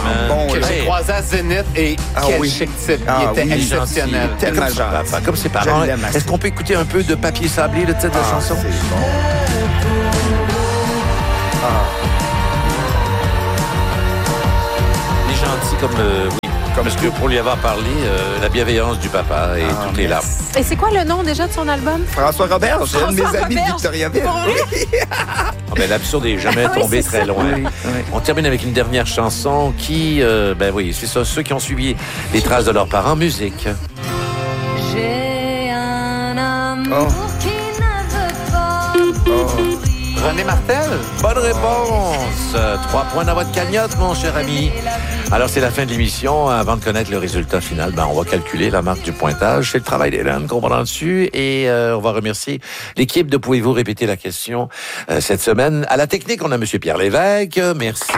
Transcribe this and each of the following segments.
bon. Que j'ai croisé à Zénith et quel chic type. Il était exceptionnel. Tellement gentil. Comme ses parents. Est-ce qu'on peut écouter un peu de Papier Sablé, le titre de la chanson? C'est bon. Il est gentil comme... oui. Parce que pour lui avoir parlé, la bienveillance du papa et toutes les larmes. Et c'est quoi le nom déjà de son album? François Robert, c'est un de mes amis de Victoriaville. L'absurde n'est jamais tombé très loin. Oui. On termine avec une dernière chanson qui, c'est ça, ceux qui ont suivi les traces de leurs parents, musique. J'ai un amour qui ne veut pas René Martel? Bonne réponse. 3 points dans votre cagnotte, mon cher ami. Alors, c'est la fin de l'émission. Avant de connaître le résultat final, on va calculer la marque du pointage. C'est le travail d'Hélène qu'on va dessus. Et on va remercier l'équipe de Pouvez-vous répéter la question cette semaine. À la technique, on a M. Pierre Lévesque. Merci.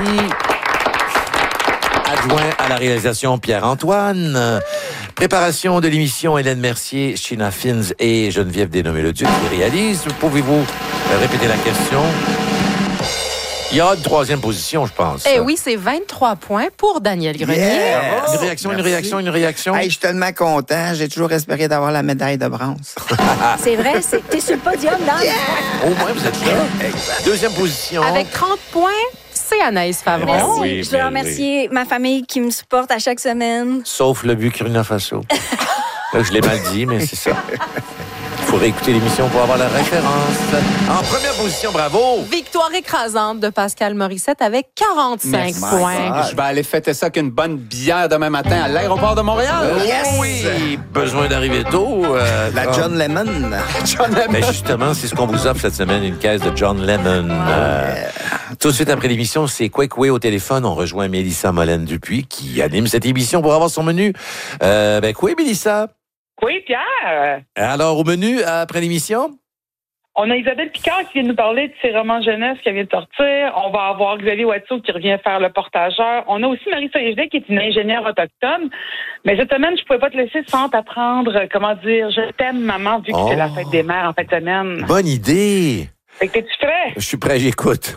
Adjoint à la réalisation, Pierre-Antoine. Préparation de l'émission, Hélène Mercier, Sheena Fins et Geneviève Dénommé-le-Duc qui réalisent. Pouvez-vous répéter la question? Il y a une 3e position, je pense. Eh oui, c'est 23 points pour Daniel Grenier. Yes. Une réaction. Hey, je suis tellement content. J'ai toujours espéré d'avoir la médaille de bronze. C'est vrai, t'es sur le podium, Dan. Au moins, vous êtes là. 2e position. Avec 30 points, c'est Anaïs Favron. Merci. oui, Je veux mais remercier ma famille qui me supporte à chaque semaine. Sauf le Burkina Faso. Là, je l'ai mal dit, mais c'est ça. Il faut réécouter l'émission pour avoir la référence. En première position, bravo! Victoire écrasante de Pascal Morissette avec 45 points. Je vais aller fêter ça avec une bonne bière demain matin à l'aéroport de Montréal. Oui! Besoin d'arriver tôt. La John Lemon. Mais justement, c'est ce qu'on vous offre cette semaine, une caisse de John Lemon. Tout de suite après l'émission, c'est Quake au téléphone. On rejoint Mélissa Molène-Dupuis qui anime cette émission pour avoir son menu. Quoi, Mélissa? Oui, Pierre. Alors, au menu, après l'émission? On a Isabelle Picard qui vient nous parler de ses romans jeunesse qui vient de sortir. On va avoir Xavier Watteau qui revient faire le portageur. On a aussi Marie Saint-Gilles qui est une ingénieure autochtone. Mais cette semaine, je pouvais pas te laisser sans t'apprendre, je t'aime, maman, vu que c'est la fête des mères en fin de semaine. Bonne idée! Fait que t'es-tu prêt? Je suis prêt, j'écoute.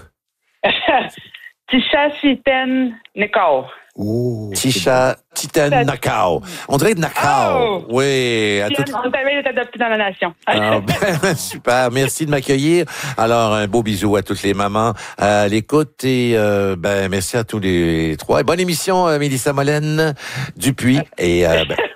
Tisha Siten Nekor. Tisha Titan Nakao. On dirait de Nakao. Oh! Oui. On t'avait été adopté dans la nation. Super. Merci de m'accueillir. Alors, un beau bisou à toutes les mamans à l'écoute et merci à tous les 3. Et bonne émission, Mélissa Molène Dupuis. Et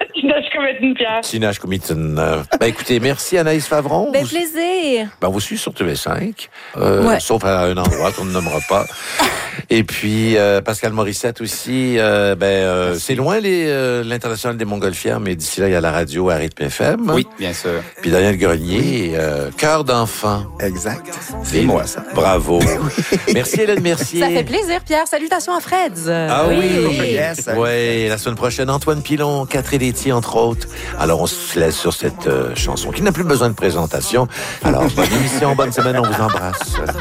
Sinach Comitten. Écoutez, merci Anaïs Favron. Plaisir. On vous suit sur TV5, sauf à un endroit qu'on ne nommera pas. Et puis, Pascal Morissette aussi. C'est loin l'International des Montgolfières, mais d'ici là, il y a la radio à Rythme FM. Oui, bien sûr. Puis Daniel Grenier, Cœur d'enfant. Exact. C'est moi, ça. Bravo. Merci Hélène Mercier. Ça fait plaisir, Pierre. Salutations à Freds. Ah oui. Yes. Oui, la semaine prochaine, Antoine Pilon, Catherine Laitier, entre autres. Alors, on se laisse sur cette chanson qui n'a plus besoin de présentation. Alors, bonne émission, bonne semaine, on vous embrasse.